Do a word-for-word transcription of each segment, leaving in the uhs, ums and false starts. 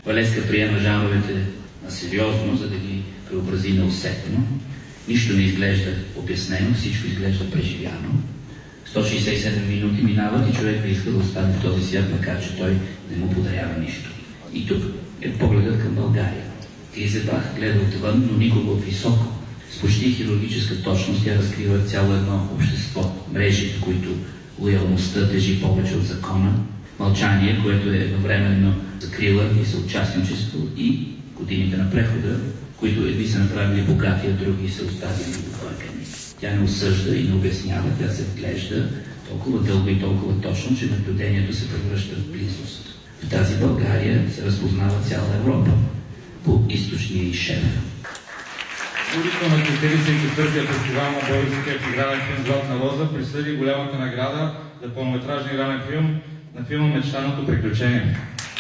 Валеска приема жанровете на сериозно, за да ги преобрази на усетно. Нищо не изглежда обяснено, всичко изглежда преживяно. сто шейсет и седем минути минават и човек иска да остане в този свят, макар че той не му подарява нищо. И тук е погледът към България. Гизебах гледа отвън, но никога от високо. С почти хирургическа точност тя разкрива цяло едно общество, мрежи, в които лоялността тежи повече от закона, мълчание, което е едновременно закрила и съучастничество, и годините на прехода, които едни са направили богати, а други са оставили объркани. Тя не осъжда и не обяснява, тя се вглежда толкова дълго и толкова точно, че наблюдението се превръща в близост. В тази България се разпознава цяла Европа по източния и шеф. Журито на тридесет и четвъртия фестивал на българския игрален филм „Златна лоза“ присъди голямата награда за пълнометражен игрален филм на филма „Мечтаното приключение“.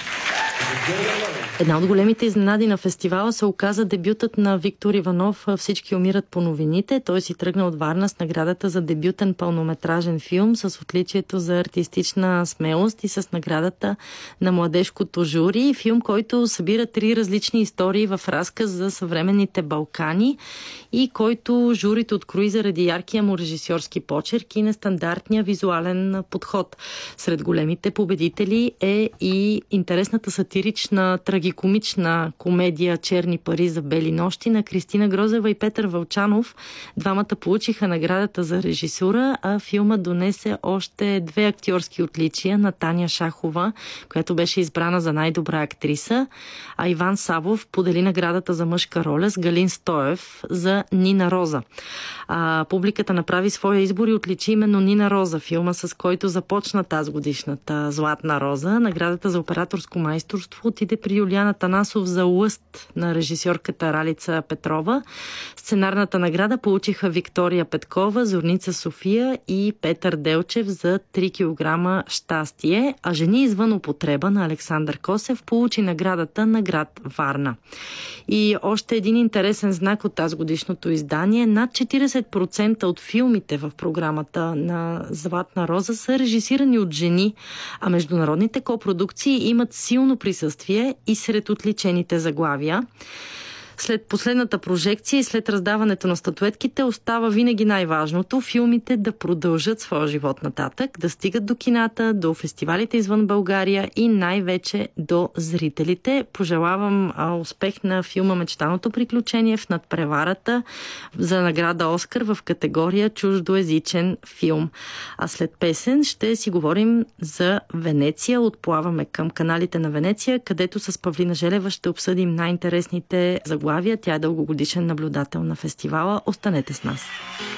Една от големите изненади на фестивала се оказа дебютът на Виктор Иванов „Всички умират по новините“. Той си тръгна от Варна с наградата за дебютен пълнометражен филм с отличието за артистична смелост и с наградата на младежкото жури. Филм, който събира три различни истории в разказ за съвременните Балкани и който журито открои заради яркия му режисьорски почерк и нестандартния визуален подход. Сред големите победители е и интересната сатирична трагикомична комедия „Черни пари за бели нощи“ на Кристина Грозева и Петър Вълчанов. Двамата получиха наградата за режисура, а филмът донесе още две актьорски отличия на Таня Шахова, която беше избрана за най-добра актриса, а Иван Савов подели наградата за мъжка роля с Галин Стоев за Нина Роза. А, публиката направи своя избор и отличи именно Нина Роза, филма, с който започна тази годишната Златна роза. Наградата за операторско майсторство отиде при Юлиан Атанасов за Лъст на режисьорката Ралица Петрова. Сценарната награда получиха Виктория Петкова, Зорница София и Петър Делчев за три килограма щастие, а Жени извън употреба на Александър Косев получи наградата на град Варна. И още един интересен знак от тази годишното издание: над четиридесет процента от филмите в програмата на Златна роза са режисирани от жени, а международните копродукции имат силно присъствие и сред отличените заглавия. След последната прожекция и след раздаването на статуетките остава винаги най-важното – филмите да продължат своя живот нататък, да стигат до кината, до фестивалите извън България и най-вече до зрителите. Пожелавам а, успех на филма „Мечтаното приключение“ в надпреварата за награда Оскар в категория чуждоезичен филм. А след песен ще си говорим за Венеция. Отплаваме към каналите на Венеция, където с Павлина Желева ще обсъдим най-интересните заглавия. Тя е дългогодишен наблюдател на фестивала. Останете с нас.